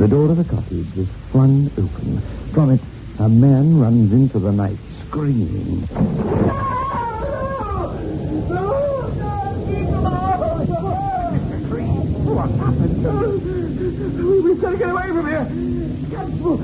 The door of the cottage is flung open. From it, a man runs into the night, screaming. What happened to you? We've got to get away from here. Constable.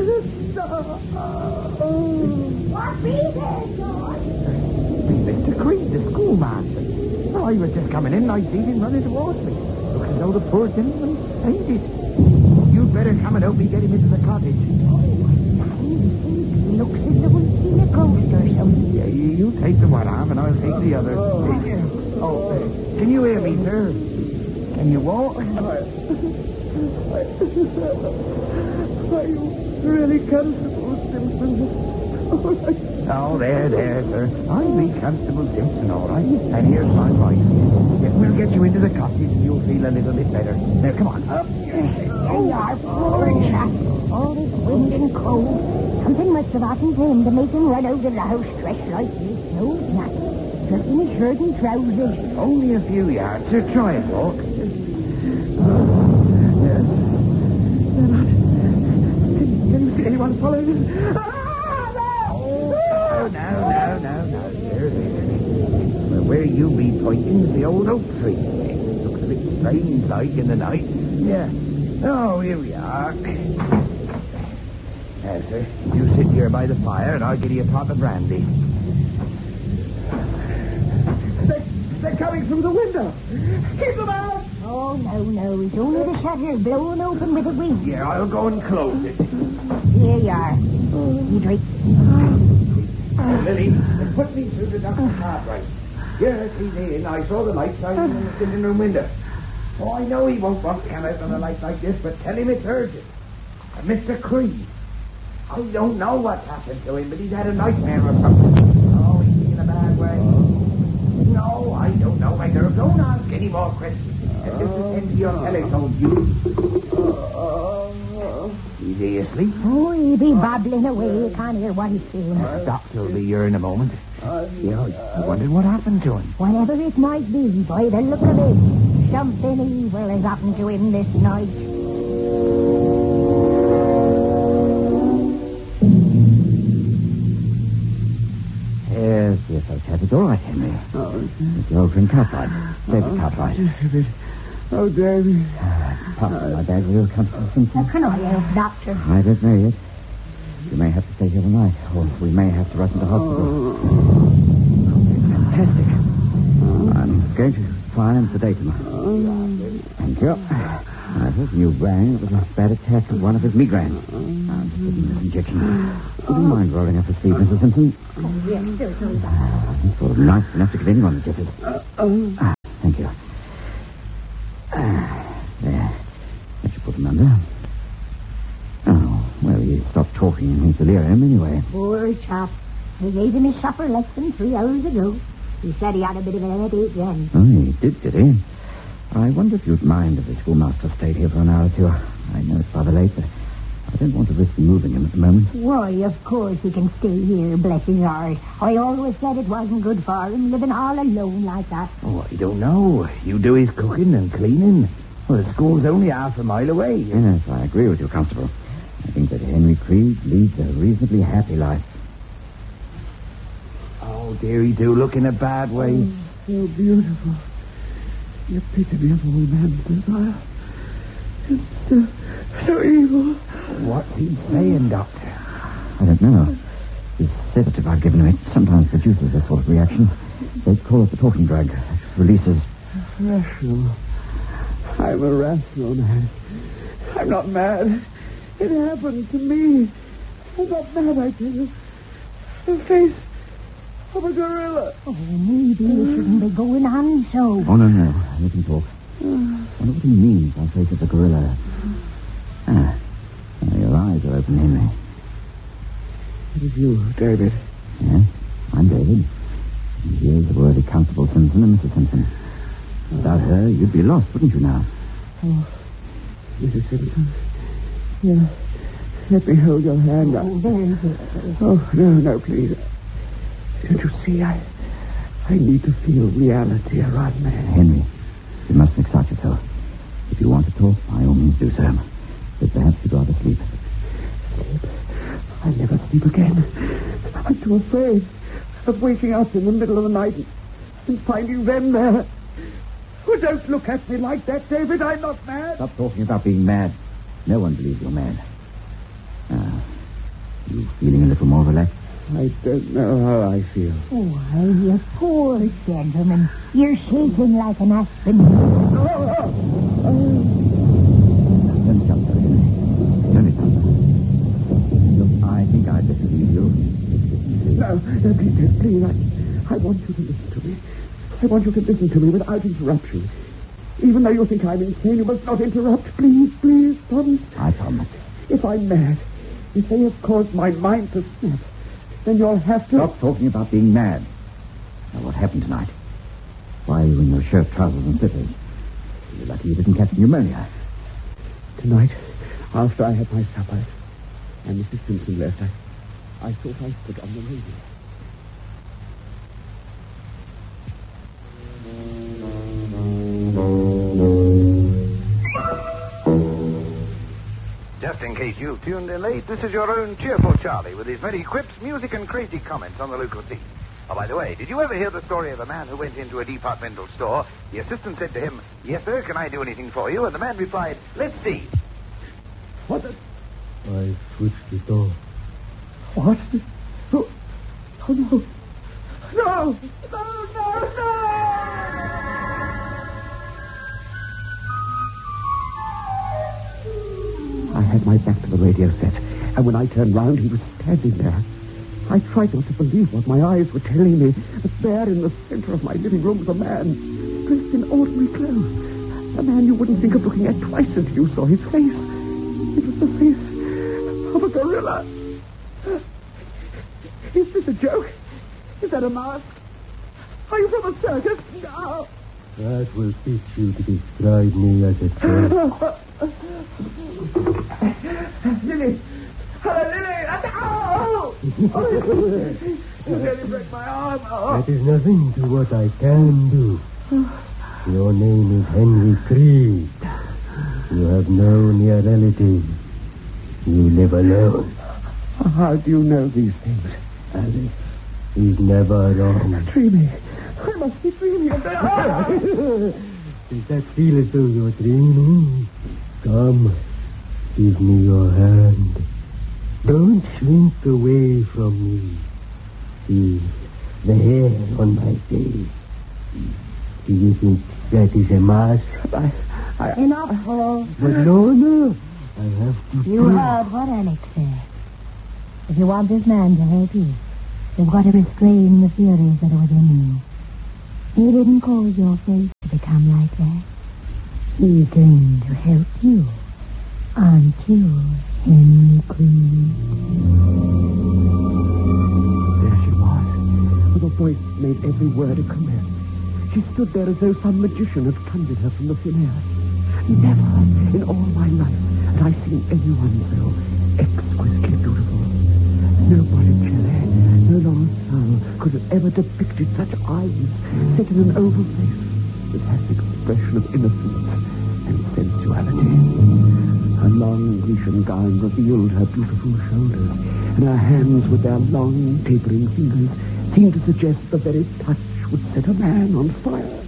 What be there, George? Mr. Creed, the schoolmaster. Oh, I was just coming in and I see him running towards me. Looks as though the poor gentleman fainted. You'd better come and help me get him into the cottage. He looks as though he's seen a ghost or something. Yeah, you take the one arm and I'll take the other. Oh, can you hear me, sir? Can you walk? Are you really Constable Simpson? Oh, there, sir. I'll be Constable Simpson, all right. And here's my wife. Yeah, we'll get you into the cottage and you'll feel a little bit better. Now, come on. Up. There you are, poor chap. All this wind and cold. Something must have happened to him to make him run out of the house dressed like this. No, not. Just in his shirt and trousers. Only a few yards. Sir, try and walk. Can you see anyone following us? No, sir. Well, where you be pointing is the old oak tree. It looks a bit strange like in the night. Yeah. Oh, here we are. Now, sir, you sit here by the fire and I'll give you a pot of brandy. They're coming through the window. Keep them out. Oh, no. It's only the shutter blown open with a wind. Yeah, I'll go and close it. Here you are. You drink. Lily, put me through the doctor's cart, right? Yes, he's in. I saw the light shining in the sitting room window. Oh, I know he won't want to come out on a light like this, but tell him it's urgent. And Mr. Creed. I don't know what's happened to him, but he's had a nightmare or something. Oh, he's in a bad way. No, I don't know either. Don't ask any more questions. And just attend to your telephone, you. Is he asleep? Oh, he'll be babbling away. You can't hear what he's saying. The doctor will be here in a moment. Yeah, I wondered what happened to him. Whatever it might be, by the look of it, something evil has happened to him this night. Yes, okay. It's all right, Henry. It's the old friend Cartwright. David Cartwright. David. Oh, David. Pardon my bag, will you, Constable Simpson? Can I help, Doctor? I don't know yet. You may have to stay here tonight, or we may have to rush into hospital. Fantastic. I'm going to try and sedate him. Thank you. I thought you rang. It was a bad attack of one of his migraines. I'm just giving this injection. Would you mind rolling up his sleeve, Mrs. Simpson? Yes, certainly. It's sort of nice enough to give anyone the jitters. Thank you. There. Let you put him under. Oh, well, he stopped talking in his delirium anyway. Poor chap. I gave him his supper less than 3 hours ago. He said he had a bit of a headache then. Oh, he did he? I wonder if you'd mind if the schoolmaster stayed here for an hour or two. I know it's rather late, but I don't want to risk moving him at the moment. Why, of course he can stay here, bless his heart. I always said it wasn't good for him, living all alone like that. Oh, I don't know. You do his cooking and cleaning. Well, the school's only half a mile away. Yes, I agree with you, Constable. I think that Henry Creed leads a reasonably happy life. Oh, dear, he do look in a bad way. So beautiful. The epitome of all man's desire. And so evil. What's he saying, Doctor? I don't know. The sedative I've given him, it sometimes produces this sort of reaction. They call it the talking drug. It releases... Rational. I'm a rational man. I'm not mad. It happened to me. I'm not mad, I tell you. The face of a gorilla. Oh, maybe you shouldn't be going on so. Oh, no. Let him talk. I wonder what he means by face of a gorilla. Your eyes are open, Henry. It is you, David. Yes, I'm David. And here's the worthy Constable Simpson and Mrs. Simpson. Without her, you'd be lost, wouldn't you now? Oh, Mrs. Simpson. Yeah. Let me hold your hand. Oh, very good. Oh, no, please. Don't you see, I need to feel reality around me. Henry, you mustn't excite yourself. If you want to talk, by all means do so. But perhaps you'd rather sleep. Sleep? I'll never sleep again. I'm too afraid of waking up in the middle of the night and finding them there. Oh, don't look at me like that, David. I'm not mad. Stop talking about being mad. No one believes you're mad. You feeling a little more relaxed? I don't know how I feel. Why, you poor gentleman. You're shaking like an aspen. Turn it up, Turn it up. Look, I think I'd better leave you. No, please. I want you to listen to me. I want you to listen to me without interruption. Even though you think I'm insane, you must not interrupt. Please, promise. I promise. If I'm mad, if they have caused my mind to snap, then you'll have to... Stop talking about being mad. Now, what happened tonight? Why are you in your shirt, trousers, and slippers? You're lucky you didn't catch pneumonia. Tonight, after I had my supper, and Mrs. Simpson left, I thought I put on the radio. Just in case you've tuned in late, this is your own cheerful Charlie with his very quips, music, and crazy comments on the local scene. Oh, by the way, did you ever hear the story of a man who went into a departmental store? The assistant said to him, "Yes, sir, can I do anything for you?" And the man replied, "Let's see." What the... I switched it off. What? Oh, no. No! I had my back to the radio set, and when I turned round, he was standing there. I tried not to believe what my eyes were telling me, that there in the center of my living room was a man, dressed in ordinary clothes. A man you wouldn't think of looking at twice until you saw his face. It was the face of a gorilla. Is this a joke? Is that a mask? Are you from a circus? No. That will teach you to describe me as a joke. Lily! Hello, Lily! Ow! You nearly broke my arm. That is nothing to what I can do. Your name is Henry Creed. You have no near relatives. You live alone. How do you know these things? Alice is never wrong. Dreaming. I must be dreaming. Does that feel as though you're dreaming? Come, give me your hand. Don't shrink away from me. See the hair on my face. Do you think that is a mask? Enough, Paul. But no. I have to You heard what Alex said. If you want this man to help you, you've got to restrain the furies that are within you. He didn't cause your face to become like that. He's going to help you. Aren't you, Henry Creed? There she was, with a voice that made every word a caress. She stood there as though some magician had conjured her from the thin air. Never in all my life had I seen anyone so exquisitely beautiful. No Botticelli, no Laurencin could have ever depicted such eyes set in an oval face that had the expression of innocence and sensuality. Her long Grecian gown revealed her beautiful shoulders, and her hands with their long tapering fingers seemed to suggest the very touch would set a man on fire.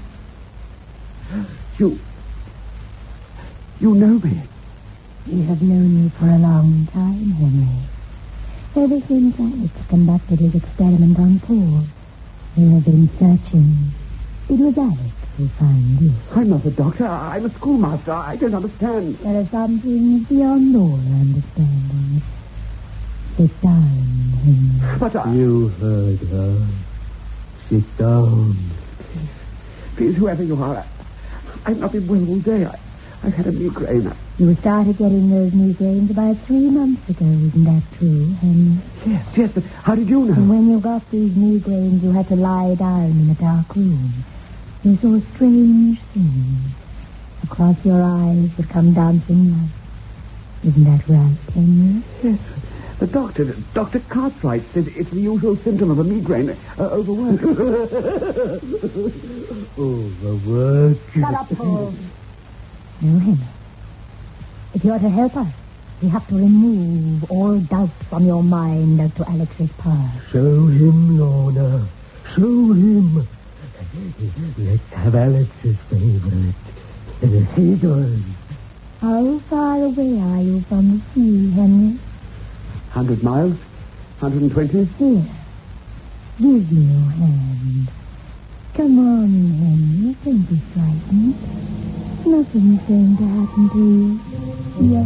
You know me. We have known you for a long time, Henry. Ever since Alex conducted his experiment on Paul, we have been searching. It was Alex who found you. I'm not a doctor. I'm a schoolmaster. I don't understand. There are some things beyond all understanding. Sit down, Henry. But You heard her. Sit down. Please, whoever you are, I've not been well all day. I've had a migraine. You started getting those migraines about 3 months ago, isn't that true, Henry? Yes, but how did you And know? when you got these migraines, you had to lie down in a dark room. You saw strange things. Across your eyes would come dancing lights. Isn't that right, Henry? Yes. The doctor, Dr. Cartwright, says it's the usual symptom of a migraine. Overwork. Overwork. Shut up, Paul. No, Henry. If you're to help us, We have to remove all doubt from your mind as to Alex's past. Show him, Lorna. Show him. Let's have Alex's favorite, the seagulls. How far away are you from the sea, Henry? 100 miles? 120? Here. Give me your hand. Come on, Henry. Don't be frightened. Nothing's going to happen to you. Yes.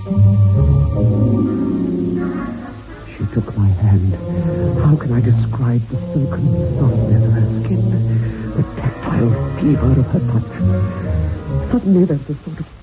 She took my hand. How can I describe the silken softness of her skin, the tactile fever of her touch? Suddenly there's a sort of